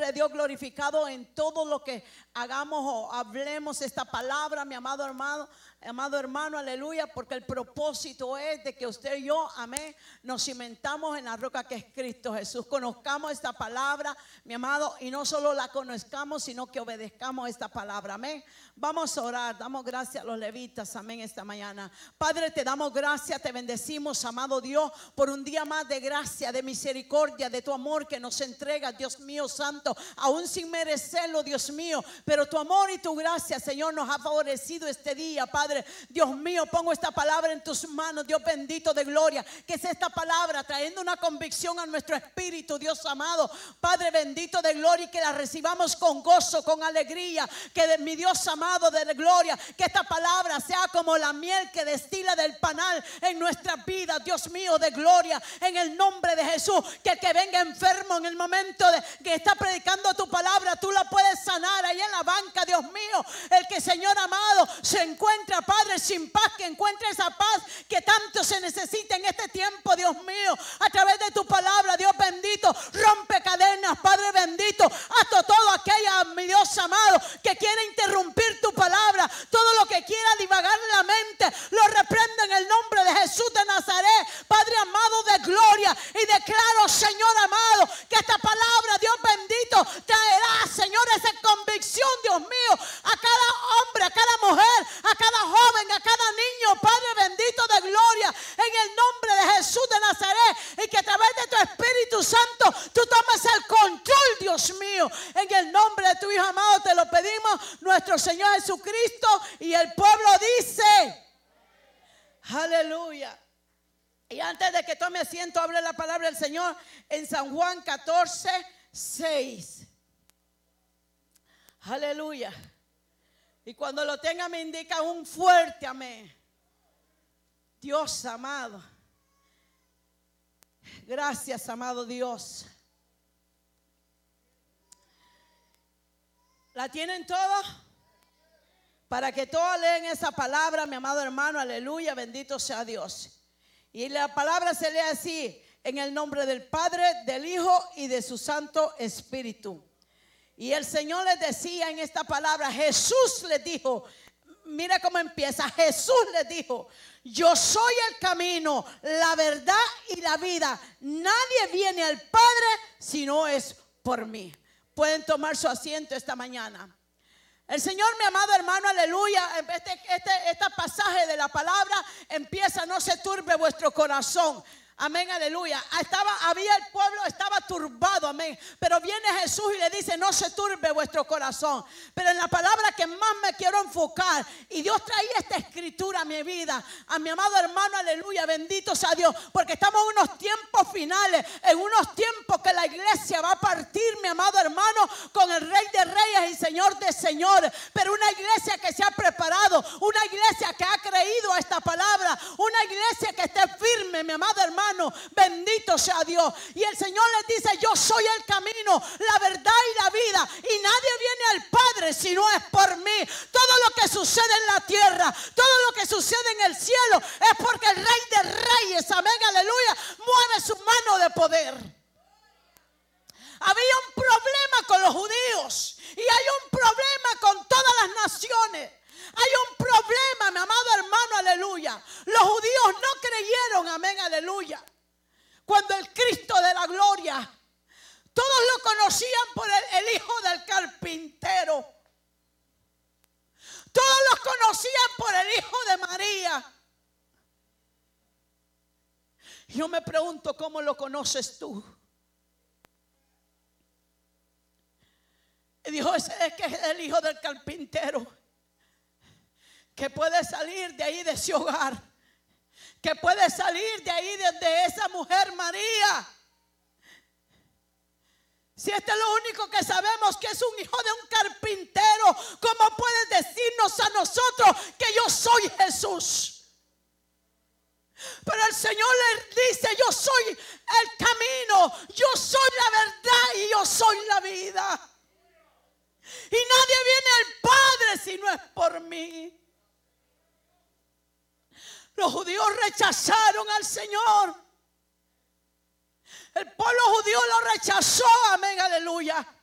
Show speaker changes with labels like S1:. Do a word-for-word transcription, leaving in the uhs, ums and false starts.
S1: nombre de Dios glorificado en todo lo que hagamos o hablemos esta palabra, mi amado hermano, amado hermano, aleluya, porque el propósito es de que usted y yo, amén, nos cimentamos en la roca que es Cristo Jesús. Conozcamos esta palabra, mi amado, y no solo la conozcamos, sino que obedezcamos esta palabra, amén. Vamos a orar, damos gracias a los levitas, amén, esta mañana. Padre, te damos gracias, te bendecimos, amado Dios, por un día más de gracia, de misericordia, de tu amor que nos entrega, Dios mío santo, aún sin merecerlo, Dios mío, pero tu amor y tu gracia, Señor, nos ha favorecido este día, Padre. Dios mío, pongo esta palabra en tus manos, Dios bendito de gloria, que es esta palabra trayendo una convicción a nuestro espíritu, Dios amado, Padre bendito de gloria, y que la recibamos con gozo, con alegría, que de mi Dios amado de gloria, que esta palabra sea como la miel que destila del panal en nuestras vidas, Dios mío de gloria, en el nombre de Jesús. Que el que venga enfermo en el momento de que está predicando tu palabra, tú la puedes sanar ahí en la banca, Dios mío. El que, Señor amado, se encuentra, Padre, sin paz, que encuentre esa paz que tanto se necesita en este tiempo, Dios mío, a través de tu palabra, Dios bendito. Rompe cadenas, Padre bendito, hasta todo aquella, mi Dios amado, que quiere interrumpir tu palabra, todo lo que quiera divagar la mente, lo reprendo en el nombre de Jesús de Nazaret, Padre amado de gloria, y declaro, Señor amado, que esta palabra, Dios bendito, traerá, Señor, esa convicción, Dios mío, a cada hombre, a cada mujer, a cada joven, a cada niño, Padre bendito de gloria, en el nombre de Jesús de Nazaret, y que a través de tu Espíritu Santo tú tomes el control, Dios mío, en el nombre de tu Hijo amado te lo pedimos, nuestro Señor Jesucristo, y el pueblo dice aleluya. Y antes de que tome asiento, hable la palabra del Señor en San Juan catorce, seis. Aleluya. Y cuando lo tenga me indica un fuerte amén. Dios amado. Gracias, amado Dios. ¿La tienen todos? Para que todos lean esa palabra, mi amado hermano, aleluya, bendito sea Dios. Y la palabra se lee así: en el nombre del Padre, del Hijo y de su Santo Espíritu. Y el Señor les decía en esta palabra, Jesús les dijo, mira cómo empieza, Jesús les dijo, yo soy el camino, la verdad y la vida. Nadie viene al Padre si no es por mí. Pueden tomar su asiento esta mañana. El Señor, mi amado hermano, aleluya, este, este, este pasaje de la palabra empieza: no se turbe vuestro corazón. Amén, aleluya. Estaba, había el pueblo, estaba turbado, amén. Pero viene Jesús y le dice: no se turbe vuestro corazón. Pero en la palabra que más me quiero enfocar, y Dios traía esta escritura a mi vida, a mi amado hermano, aleluya, bendito sea Dios, porque estamos en unos tiempos finales, en unos tiempos que la iglesia va a partir, mi amado hermano, con el Rey de Reyes y Señor de Señores. Pero una iglesia que se ha preparado, una iglesia que ha creído a esta palabra, una iglesia que esté firme, mi amado hermano. Bendito sea Dios. Y el Señor les dice: yo soy el camino, la verdad y la vida, y nadie viene al Padre si no es por mí. Todo lo que sucede en la tierra, todo lo que sucede en el cielo, es porque el Rey de Reyes, amén, aleluya, mueve su mano de poder. Había un problema con los judíos, y hay un problema con todas las naciones. Hay un problema, mi amado hermano, aleluya. Los judíos no creyeron, amén, aleluya, cuando el Cristo de la gloria, todos lo conocían por el, el hijo del carpintero. Todos los conocían por el hijo de María. Yo me pregunto, ¿cómo lo conoces tú? Y dijo: ese es que es el hijo del carpintero, que puede salir de ahí, de ese hogar, que puede salir de ahí, de, de esa mujer María. Si este es lo único que sabemos, que es un hijo de un carpintero, ¿cómo puedes decirnos a nosotros que yo soy Jesús? Pero el Señor le dice: yo soy el camino, yo soy la verdad y yo soy la vida. Y nadie viene al Padre si no es por mí. Los judíos rechazaron al Señor. El pueblo judío lo rechazó, amén, aleluya.